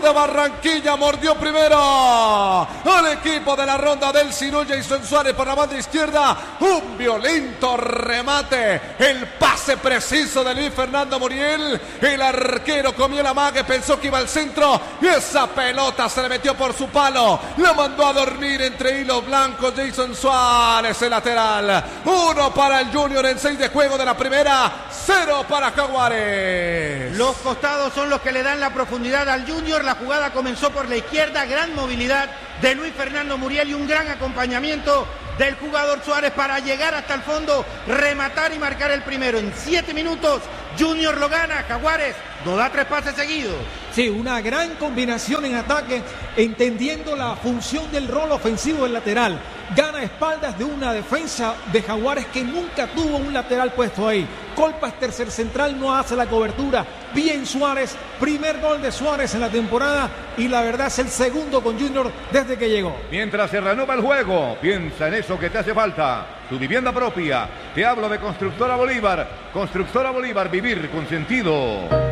de Barranquilla mordió primero al equipo de la ronda del Sinú. Jason Suárez por la banda izquierda, un violento remate, el pase preciso de Luis Fernando Muriel. El arquero comió la mague, pensó que iba al centro y esa pelota se le metió por su palo, la mandó a dormir entre hilos blancos. Jason Suárez, el lateral. 1 para el Junior en 6 de juego de la primera, 0 para Jaguares. Los costados son los que le dan la profundidad al Junior. La jugada comenzó por la izquierda, gran movilidad de Luis Fernando Muriel y un gran acompañamiento del jugador Suárez para llegar hasta el fondo, rematar y marcar el primero. En 7 minutos, Junior lo gana. Jaguares no da 3 pases seguidos. Sí, una gran combinación en ataque, entendiendo la función del rol ofensivo del lateral. Gana espaldas de una defensa de Jaguares que nunca tuvo un lateral puesto ahí. Colpas, tercer central, no hace la cobertura. Bien Suárez, primer gol de Suárez en la temporada y la verdad es el segundo con Junior desde que llegó. Mientras se renueva el juego, piensa en eso que te hace falta. Tu vivienda propia. Te hablo de Constructora Bolívar. Constructora Bolívar, vivir con sentido.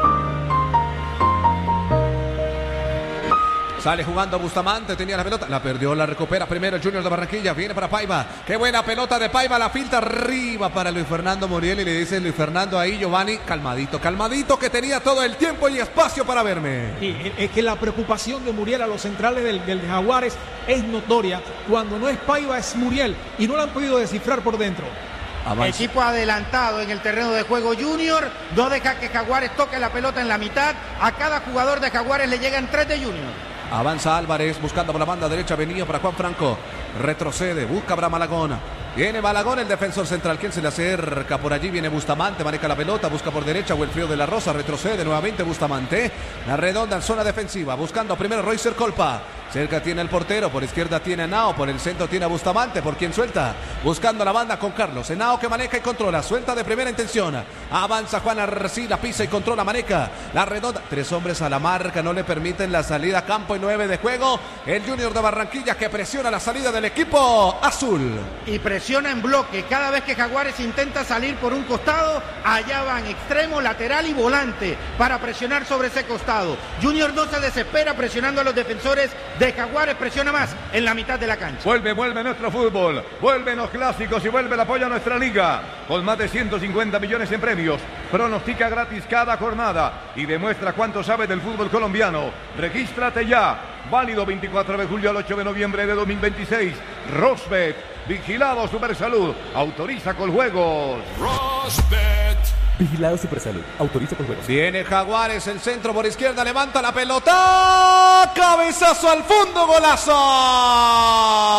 Sale jugando Bustamante, tenía la pelota, la perdió, la recupera primero el Junior de Barranquilla, viene para Paiva, qué buena pelota de Paiva, la filtra arriba para Luis Fernando Muriel y le dice Luis Fernando ahí, Giovanni, calmadito, calmadito que tenía todo el tiempo y espacio para verme. Sí, es que la preocupación de Muriel a los centrales del Jaguares es notoria, cuando no es Paiva es Muriel y no la han podido descifrar por dentro. Avanza. Equipo adelantado en el terreno de juego Junior, no deja que Jaguares toque la pelota en la mitad, a cada jugador de Jaguares le llegan 3 de Junior. Avanza Álvarez buscando por la banda derecha, venía para Juan Franco, retrocede, busca para Malagón. Viene Malagón, el defensor central, quien se le acerca por allí, viene Bustamante, maneja la pelota, busca por derecha, Wilfredo de la Rosa, retrocede nuevamente Bustamante, la redonda en zona defensiva, buscando primero Roycer Colpa, cerca tiene el portero, por izquierda tiene a Nao, por el centro tiene a Bustamante, por quien suelta, buscando la banda con Carlos, Nao que maneja y controla, suelta de primera intención, avanza Juan Arcila, pisa y controla, maneja, la redonda, 3 hombres a la marca, no le permiten la salida a campo y 9 de juego, el Junior de Barranquilla que presiona la salida del equipo azul. Y presiona en bloque, cada vez que Jaguares intenta salir por un costado, allá van extremo, lateral y volante para presionar sobre ese costado. Junior no se desespera presionando a los defensores de Jaguares, presiona más en la mitad de la cancha. Vuelve nuestro fútbol, vuelven los clásicos y vuelve el apoyo a nuestra liga. Con más de 150 millones en premios, pronostica gratis cada jornada y demuestra cuánto sabe del fútbol colombiano. Regístrate ya, válido 24 de julio al 8 de noviembre de 2026. Rosbet, vigilado Supersalud, autoriza con juegos. Rosbet. Vigilado Supersalud, autoriza con juegos. Viene Jaguares, el centro por izquierda, levanta la pelota, cabezazo al fondo, golazo.